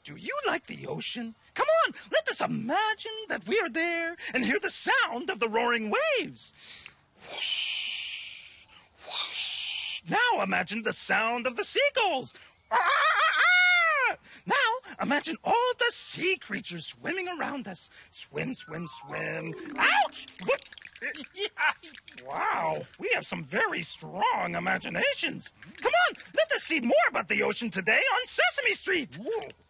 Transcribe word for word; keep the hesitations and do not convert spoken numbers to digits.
Do you like the ocean? Come on, let us imagine that we are there and hear the sound of the roaring waves. Whoosh, whoosh. Now imagine the sound of the seagulls. Ah, ah, ah. Now imagine all the sea creatures swimming around us. Swim, swim, swim. Ouch! What? Wow, we have some very strong imaginations. Come on, let us see more about the ocean today on Sesame Street. Whoa.